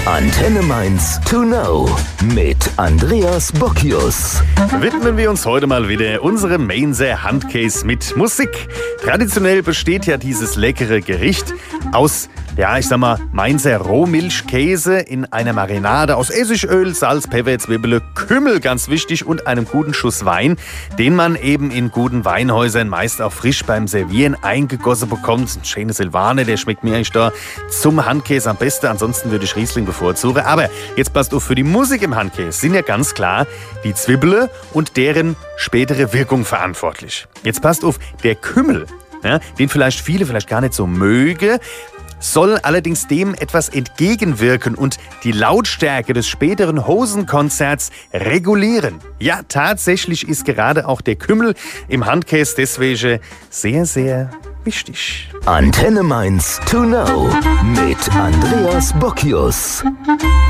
Antenne Mainz to know mit Andreas Bocchius. Widmen wir uns heute mal wieder unserem Mainzer Handkäse mit Musik. Traditionell besteht ja dieses leckere Gericht aus, Mainzer Rohmilchkäse in einer Marinade aus Essigöl, Salz, Pfeffer, Zwiebeln, Kümmel, ganz wichtig, und einem guten Schuss Wein, den man eben in guten Weinhäusern meist auch frisch beim Servieren eingegossen bekommt. Ein schöner Silvaner, der schmeckt mir eigentlich da zum Handkäse am besten. Ansonsten würde ich Riesling bevorzugen. Aber jetzt passt auf, für die Musik im Handkäse sind ja ganz klar die Zwiebeln und deren spätere Wirkung verantwortlich. Jetzt passt auf, der Kümmel, den vielleicht viele gar nicht so mögen, soll allerdings dem etwas entgegenwirken und die Lautstärke des späteren Hosenkonzerts regulieren. Ja, tatsächlich ist gerade auch der Kümmel im Handkäse deswegen sehr, sehr wichtig. Antenne Mainz to know mit Andreas Bocchius.